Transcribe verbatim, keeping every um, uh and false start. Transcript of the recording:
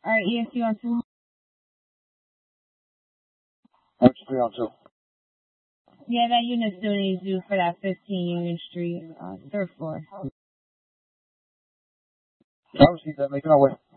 Alright, E S C on two. Arch three on two. Yeah, that unit still needs you for that fifteen Union Street, uh, third floor. I received that, making our way.